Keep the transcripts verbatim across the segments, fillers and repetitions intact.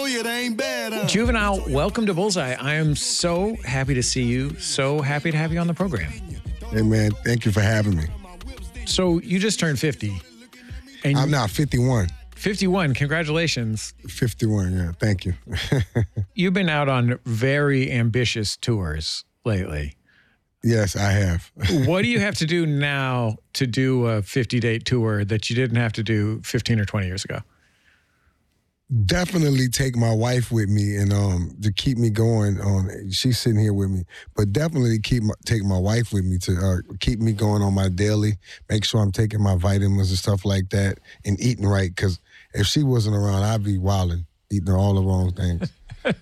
it ain't bad. Huh? Juvenile, welcome to Bullseye. I am so happy to see you. So happy to have you on the program. Hey, man, thank you for having me. So you just turned fifty. And I'm now fifty-one. fifty-one, congratulations. fifty-one, yeah, thank you. You've been out on very ambitious tours lately. Yes, I have. What do you have to do now to do a fifty-date tour that you didn't have to do fifteen or twenty years ago? Definitely take my wife with me and um to keep me going. On she's sitting here with me, but definitely keep my, take my wife with me to uh, keep me going on my daily. Make sure I'm taking my vitamins and stuff like that, and eating right. Because if she wasn't around, I'd be wilding, eating all the wrong things.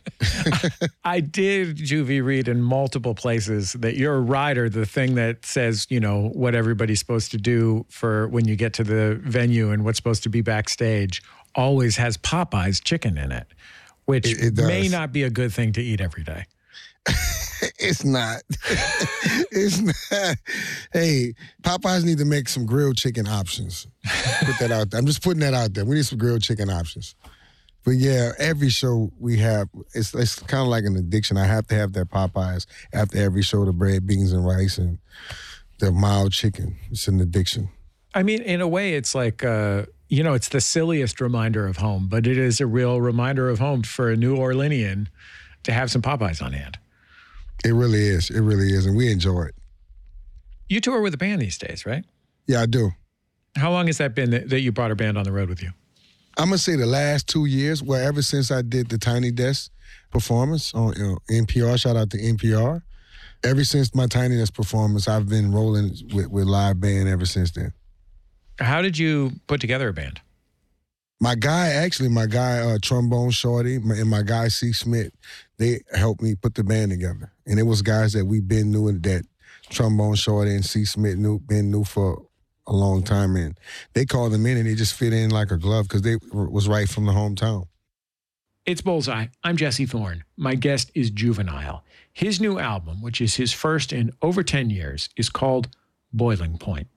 I did, Juvie, read in multiple places that you're a rider, the thing that says, you know, what everybody's supposed to do for when you get to the venue and what's supposed to be backstage, always has Popeye's chicken in it, which It- it does. may not be a good thing to eat every day. It's not. It's not. Hey, Popeyes need to make some grilled chicken options. Put that out there. I'm just putting that out there. We need some grilled chicken options. But yeah, every show we have, it's it's kind of like an addiction. I have to have that Popeyes after every show, the bread, beans, and rice, and the mild chicken. It's an addiction. I mean, in a way, it's like, uh, you know, it's the silliest reminder of home, but it is a real reminder of home for a New Orleanian to have some Popeyes on hand. It really is. It really is, and we enjoy it. You tour with a band these days, right? Yeah, I do. How long has that been that, that you brought a band on the road with you? I'm going to say the last two years, well, ever since I did the Tiny Desk performance on you know, N P R, shout out to N P R. Ever since my Tiny Desk performance, I've been rolling with, with live band ever since then. How did you put together a band? My guy, actually, my guy, uh, Trombone Shorty, my, and my guy, C. Smith, they helped me put the band together. And it was guys that we been knew and that Trombone Shorty and C. Smith knew, been knew for a long time. And they called them in and they just fit in like a glove because they w- was right from the hometown. It's Bullseye. I'm Jesse Thorne. My guest is Juvenile. His new album, which is his first in over ten years, is called Boiling Point.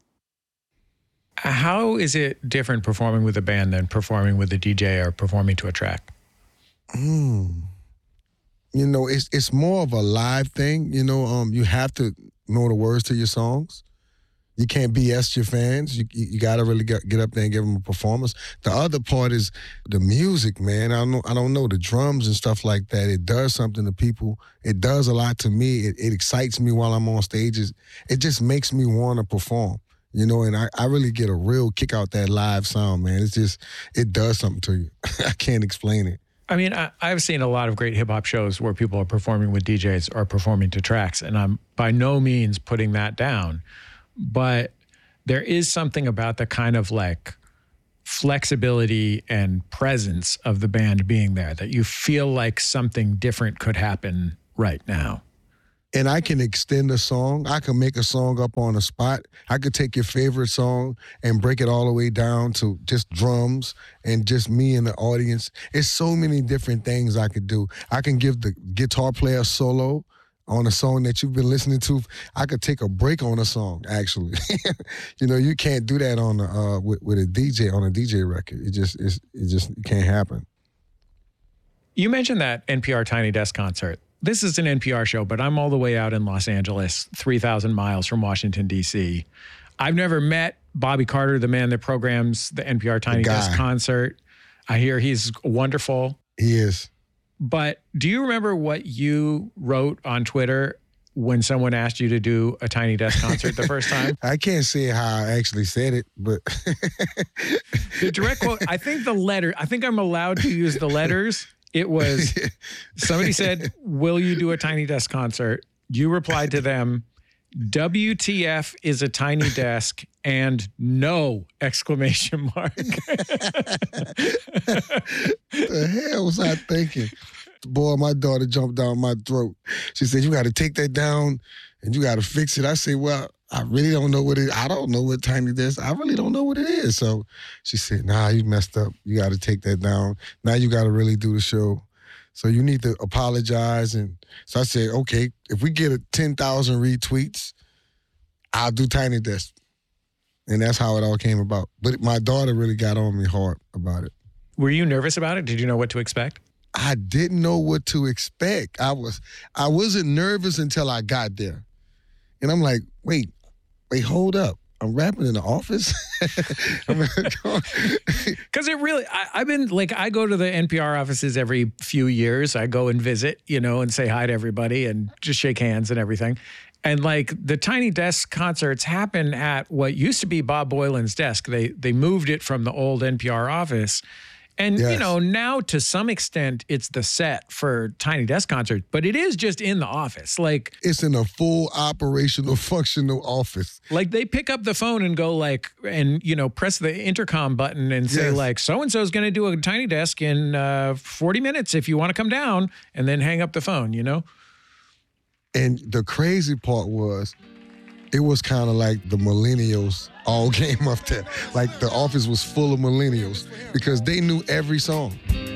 How is it different performing with a band than performing with a D J or performing to a track? Mm. You know, it's it's more of a live thing. You know, um, you have to know the words to your songs. You can't B S your fans. You you, you got to really get, get up there and give them a performance. The other part is the music, man. I don't know, I don't know the drums and stuff like that. It does something to people. It does a lot to me. It, it excites me while I'm on stages. It just makes me want to perform. You know, and I, I really get a real kick out that live sound, man. It's just, it does something to you. I can't explain it. I mean, I, I've seen a lot of great hip-hop shows where people are performing with D Js or performing to tracks, and I'm by no means putting that down. But there is something about the kind of like flexibility and presence of the band being there that you feel like something different could happen right now. And I can extend a song. I can make a song up on the spot. I could take your favorite song and break it all the way down to just drums and just me and the audience. It's so many different things I could do. I can give the guitar player a solo on a song that you've been listening to. I could take a break on a song, actually. You know, you can't do that on a, uh, with, with a D J, on a D J record. It just, it's, it just it can't happen. You mentioned that N P R Tiny Desk concert. This is an N P R show, but I'm all the way out in Los Angeles, three thousand miles from Washington, D C. I've never met Bobby Carter, the man that programs the N P R Tiny Desk concert. I hear he's wonderful. He is. But do you remember what you wrote on Twitter when someone asked you to do a Tiny Desk concert the first time? I can't say how I actually said it, but... The direct quote, I think the letter, I think I'm allowed to use the letters. It was, somebody said, will you do a Tiny Desk concert? You replied to them, W T F is a Tiny Desk and no exclamation mark. The hell was I thinking? Boy, my daughter jumped down my throat. She said, you got to take that down and you got to fix it. I said, well, I really don't know what it is. I don't know what Tiny Desk. I really don't know what it is. So she said, nah, you messed up. You got to take that down. Now you got to really do the show. So you need to apologize. And so I said, okay, if we get a ten thousand retweets, I'll do Tiny Desk. And that's how it all came about. But my daughter really got on me hard about it. Were you nervous about it? Did you know what to expect? I didn't know what to expect. I was I wasn't nervous until I got there. And I'm like, wait, wait, hold up. I'm rapping in the office? Because it really, I, I've been, like, I go to the N P R offices every few years. I go and visit, you know, and say hi to everybody and just shake hands and everything. And, like, the Tiny Desk concerts happen at what used to be Bob Boilin's desk. They they moved it from the old N P R office. And, yes. you know, now to some extent, it's the set for Tiny Desk concerts, but it is just in the office. Like, it's in a full operational, functional office. Like, they pick up the phone and go, like, and, you know, press the intercom button and say, yes. like, so-and-so is going to do a Tiny Desk in uh, forty minutes if you want to come down, and then hang up the phone, you know? And the crazy part was, it was kind of like the millennials all came up there. Like, the office was full of millennials because they knew every song.